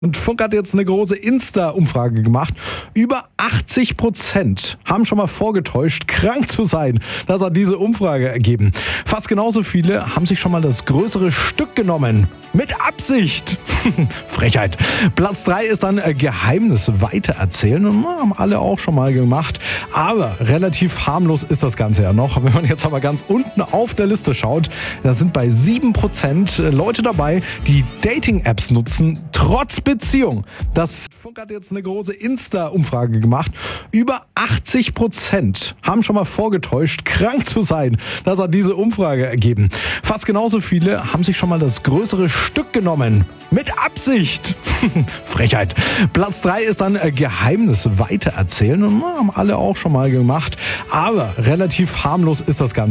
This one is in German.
Und Funk hat jetzt eine große Insta-Umfrage gemacht. Über 80% haben schon mal vorgetäuscht, krank zu sein. Das hat diese Umfrage ergeben. Fast genauso viele haben sich schon mal das größere Stück genommen. Mit Absicht. Frechheit. Platz 3 ist dann Geheimnis weitererzählen. Und haben alle auch schon mal gemacht. Aber relativ harmlos ist das Ganze ja noch. Wenn man jetzt aber ganz unten auf der Liste schaut, da sind bei 7% Leute dabei, die Dating-Apps nutzen, trotz Beziehung. Das Funk hat jetzt eine große Insta-Umfrage gemacht. Über 80% haben schon mal vorgetäuscht, krank zu sein. Das hat diese Umfrage ergeben. Fast genauso viele haben sich schon mal das größere Stück genommen. Mit Absicht. Frechheit. Platz 3 ist dann Geheimnis weitererzählen. Und haben alle auch schon mal gemacht. Aber relativ harmlos ist das Ganze.